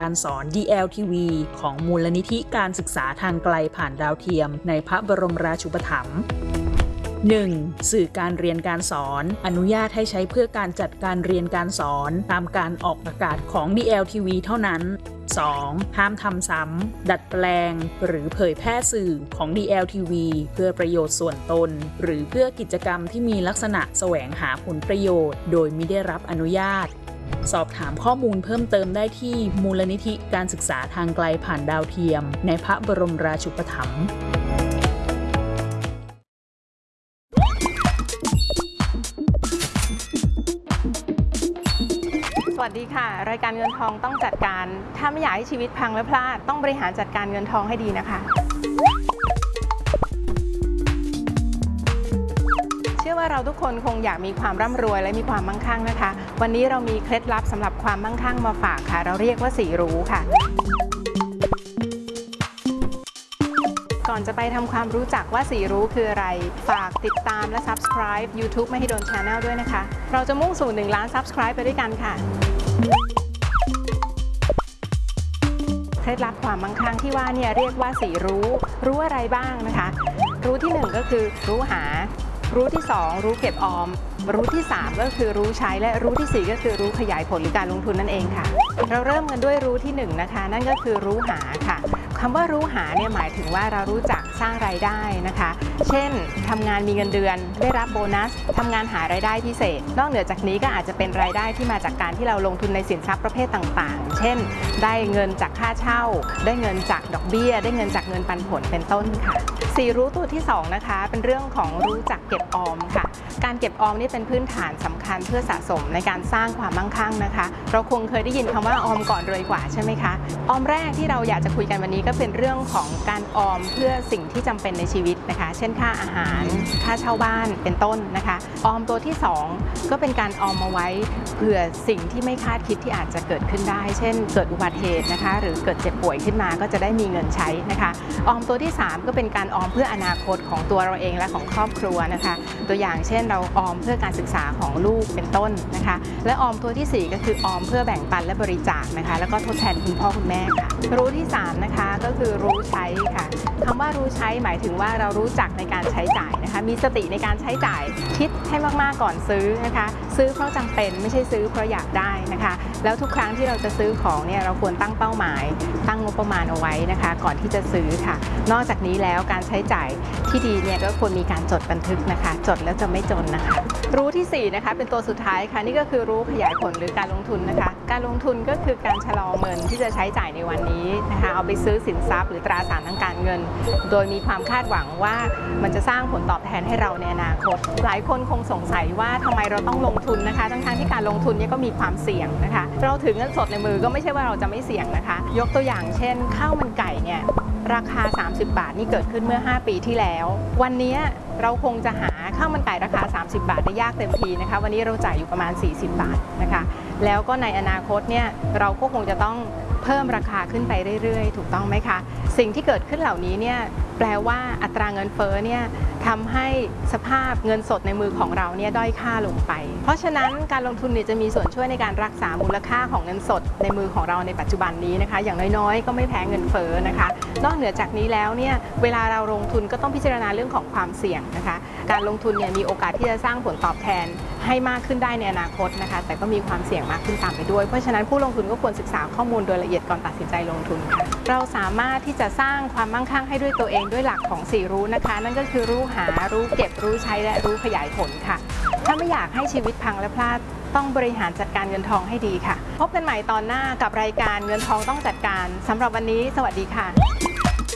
การสอน DLTV ของมูลนิธิการศึกษาทางไกลผ่านดาวเทียมในพระบรมราชูปถัมภ์ 1. สื่อการเรียนการสอนอนุญาตให้ใช้เพื่อการจัดการเรียนการสอนตามการออกอากาศของ DLTV เท่านั้น 2. ห้ามทำซ้ำดัดแปลงหรือเผยแพร่สื่อของ DLTV เพื่อประโยชน์ส่วนตนหรือเพื่อกิจกรรมที่มีลักษณะแสวงหาผลประโยชน์โดยมิได้รับอนุญาตสอบถามข้อมูลเพิ่มเติมได้ที่มูลนิธิการศึกษาทางไกลผ่านดาวเทียมในพระบรมราชูปถัมภ์สวัสดีค่ะรายการเงินทองต้องจัดการถ้าไม่อยากให้ชีวิตพังและพลาดต้องบริหารจัดการเงินทองให้ดีนะคะเชื่อว่าเราทุกคนคงอยากมีความร่ำรวยและมีความมั่งคั่งนะคะวันนี้เรามีเคล็ดลับสำหรับความมั่งคั่งมาฝากค่ะเราเรียกว่า4รู้ค่ะก่อนจะไปทำความรู้จักว่า4รู้คืออะไรฝากติดตามและ Subscribe YouTube ไม่ให้โดน Channel ด้วยนะคะเราจะมุ่งสู่1 ล้าน Subscribe ไปด้วยกันค่ะเคล็ดลับความมั่งคั่งที่ว่าเนี่ยเรียกว่า4รู้อะไรบ้างนะคะรู้ที่1ก็คือรู้หารู้ที่2รู้เก็บออมรู้ที่3ก็คือรู้ใช้และรู้ที่4ก็คือรู้ขยายผลหรือการลงทุนนั่นเองค่ะเราเริ่มกันด้วยรู้ที่1นะคะนั่นก็คือรู้หาค่ะคำว่ารู้หาเนี่ยหมายถึงว่าเรารู้จักสร้างรายได้นะคะเช่นทำงานมีเงินเดือนได้รับโบนัสทำงานหารายได้พิเศษนอกเหนือจากนี้ก็อาจจะเป็นรายได้ที่มาจากการที่เราลงทุนในสินทรัพย์ประเภทต่างๆเช่นได้เงินจากค่าเช่าได้เงินจากดอกเบี้ยได้เงินจากเงินปันผลเป็นต้นค่ะ4รู้ตัวที่2นะคะเป็นเรื่องของรู้จักเก็บออมค่ะการเก็บออมนี่เป็นพื้นฐานสำคัญเพื่อสะสมในการสร้างความมั่งคั่งนะคะเราคงเคยได้ยินคำว่าออมก่อนรวยกว่าใช่ไหมคะออมแรกที่เราอยากจะคุยกันวันนี้ก็เป็นเรื่องของการออมเพื่อสิ่งที่จำเป็นในชีวิตนะคะเช่นค่าอาหารค่าเช่าบ้านเป็นต้นนะคะออมตัวที่2ก็เป็นการออมมาไว้เผื่อสิ่งที่ไม่คาดคิดที่อาจจะเกิดขึ้นได้เช่นเกิดอุบัติเหตุนะคะหรือเกิดเจ็บป่วยขึ้นมาก็จะได้มีเงินใช้นะคะออมตัวที่3ก็เป็นการออมเพื่ออนาคตของตัวเราเองและของครอบครัวนะคะตัวอย่างเช่นเราออมเพื่อการศึกษาของลูกเป็นต้นนะคะและออมตัวที่4ก็คือออมเพื่อแบ่งปันและบริจาคนะคะแล้วก็ทดแทนคุณพ่อคุณแม่ค่ะรู้ที่3นะคะก็คือรู้ใช้ค่ะคำว่ารู้ใช้หมายถึงว่าเรารู้จักในการใช้จ่ายนะคะมีสติในการใช้จ่ายคิดให้มากๆก่อนซื้อนะคะซื้อเพราะจำเป็นไม่ใช่ซื้อเพราะอยากได้นะคะแล้วทุกครั้งที่เราจะซื้อของเนี่ยเราควรตั้งเป้าหมายตั้งงบประมาณเอาไว้นะคะก่อนที่จะซื้อค่ะนอกจากนี้แล้วการใช้จ่ายที่ดีเนี่ยก็ควรมีการจดบันทึกนะคะจดแล้วจะไม่จนนะคะรู้ที่4นะคะเป็นตัวสุดท้ายค่ะนี่ก็คือรู้ขยายผลหรือการลงทุนนะคะการลงทุนก็คือการชะลอเงินที่จะใช้จ่ายในวันนี้นะคะเอาไปซื้อสินทรัพย์หรือตราสารทางการเงินโดยมีความคาดหวังว่ามันจะสร้างผลตอบแทนให้เราในอนาคตหลายคนคงสงสัยว่าทำไมเราต้องลงทุนนะคะทั้งที่การลงทุนเนี่ยก็มีความเสี่ยงนะคะเราถือเงินสดในมือก็ไม่ใช่ว่าเราจะไม่เสี่ยงนะคะยกตัวอย่างเช่นข้าวมันไก่เนี่ยราคา30 บาทนี่เกิดขึ้นเมื่อ5 ปีที่แล้ววันนี้เราคงจะหาข้าวมันไก่ราคา30 บาทได้ยากเต็มทีนะคะวันนี้เราจ่ายอยู่ประมาณ40 บาทนะคะแล้วก็ในอนาคตเนี่ยเราก็คงจะต้องเพิ่มราคาขึ้นไปเรื่อยๆถูกต้องไหมคะสิ่งที่เกิดขึ้นเหล่านี้เนี่ยแปลว่าอัตราเงินเฟ้อเนี่ยทำให้สภาพเงินสดในมือของเราเนี่ยด้อยค่าลงไปเพราะฉะนั้นการลงทุนเนี่ยจะมีส่วนช่วยในการรักษามูลค่าของเงินสดในมือของเราในปัจจุบันนี้นะคะอย่างน้อยๆก็ไม่แพ้เงินเฟ้อนะคะนอกเหนือจากนี้แล้วเนี่ยเวลาเราลงทุนก็ต้องพิจารณาเรื่องของความเสี่ยงนะคะการลงทุนเนี่ยมีโอกาสที่จะสร้างผลตอบแทนให้มากขึ้นได้ในอนาคตนะคะแต่ก็มีความเสี่ยงมากขึ้นตามไปด้วยเพราะฉะนั้นผู้ลงทุนก็ควรศึกษาข้อมูลโดยละเอียดก่อนตัดสินใจลงทุนค่ะเราสามารถที่จะสร้างความมั่งคั่งให้ด้วยตัวเองด้วยหลักของ4รู้นะคะนั่นก็คือรู้หารู้เก็บรู้ใช้และรู้ขยายผลค่ะถ้าไม่อยากให้ชีวิตพังและพลาดต้องบริหารจัดการเงินทองให้ดีค่ะพบกันใหม่ตอนหน้ากับรายการเงินทองต้องจัดการสำหรับวันนี้สวัสดีค่ะ